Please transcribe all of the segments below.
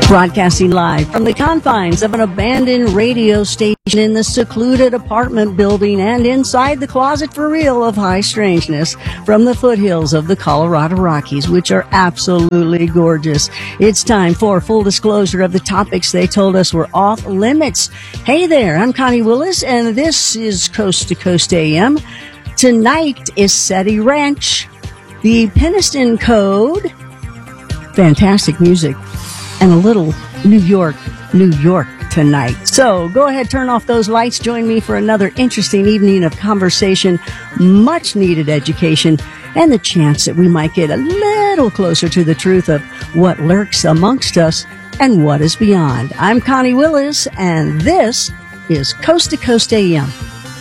Broadcasting live from the confines of an abandoned radio station in the secluded apartment building and inside the closet for real of high strangeness from the foothills of the Colorado Rockies, which are absolutely gorgeous. It's time for full disclosure of the topics they told us were off limits. Hey there, I'm Connie Willis, and this is Coast to Coast AM. Tonight is SETI Ranch, the Peniston Code, fantastic music, and a little New York tonight. So go ahead, turn off those lights. Join me for another interesting evening of conversation, much needed education, and the chance that we might get a little closer to the truth of what lurks amongst us and what is beyond. I'm Connie Willis, and this is Coast to Coast AM.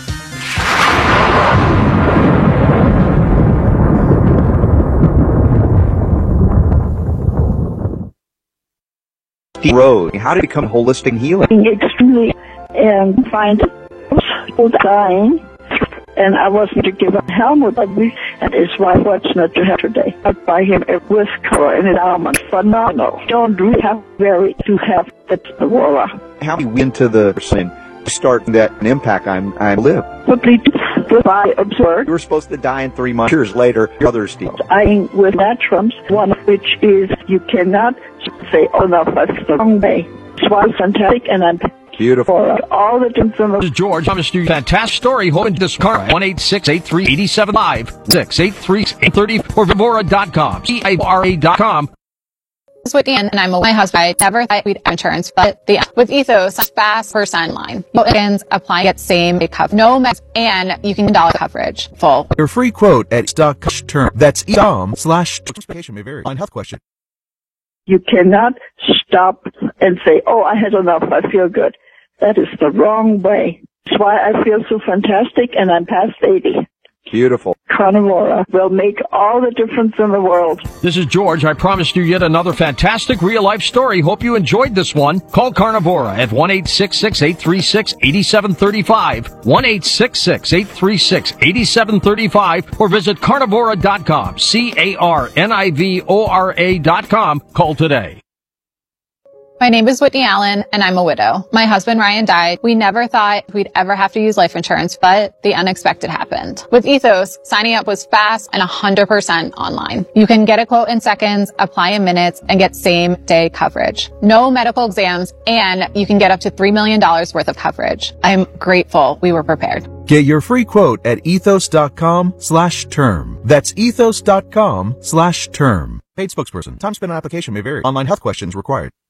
Road. How to become holistic healing? Extremely and find people dying, and I wasn't to give up Helmut, and his wife fortunate to have today. I buy him a with color and an almond. Phenomenal. Don't really have to have that aurora. How do you win to the person start that impact I live? Goodbye, absurd. You were supposed to die in 3 months. Years later, others do. Dying with naturums, one of which is you cannot say, oh no, that's the wrong way. It's why fantastic, and I'm beautiful. All the things in the... This is George. I'm a student. Fantastic story. Hoping to discover 1-866-83-87-5, 683-830, or Vivora.com, CIVORA.com. This is Whitney, and I'm my husband. I never thought we'd have insurance, but with Ethos, fast percent line. No ends, apply, get same coverage. No mess, and you can dollar coverage. Full. Your free quote at stock.term. That's ecom/transportation may vary. On health question. You cannot stop and say, oh, I had enough, I feel good. That is the wrong way. That's why I feel so fantastic, and I'm past 80. Beautiful. Carnivora will make all the difference in the world. This is George. I promised you yet another fantastic real-life story. Hope you enjoyed this one. Call Carnivora at 1-866-836-8735, 1-866-836-8735, or visit Carnivora.com, CARNIVORA.com. Call today. My name is Whitney Allen, and I'm a widow. My husband, Ryan, died. We never thought we'd ever have to use life insurance, but the unexpected happened. With Ethos, signing up was fast and 100% online. You can get a quote in seconds, apply in minutes, and get same-day coverage. No medical exams, and you can get up to $3 million worth of coverage. I'm grateful we were prepared. Get your free quote at ethos.com/term. That's ethos.com/term. Paid spokesperson. Time spent on application may vary. Online health questions required.